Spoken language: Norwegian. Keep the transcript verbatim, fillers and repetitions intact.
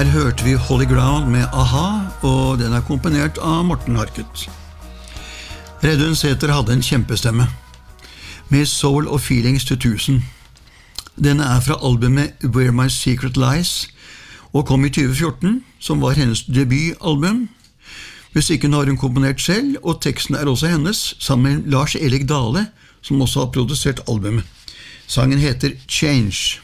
Her hørte vi Holy Ground med A-ha, og den er komponert av Morten Harket. Reidun Sæther hadde en kjempestemme, med soul og feelings til tusen. Denne er fra albumet Where My Secret Lies, og kom i tjue fjorten, som var hennes debutalbum. Musikken har hun komponert selv, og teksten er også hennes, sammen med Lars Erik Dale, som også har produsert albumet. Sangen heter Change.